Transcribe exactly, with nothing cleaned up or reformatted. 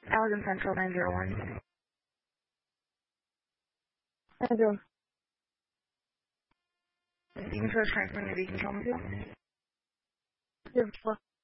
Allegan Central nine zero one. nine zero. You can try transferring the beacon call me too. Zero four.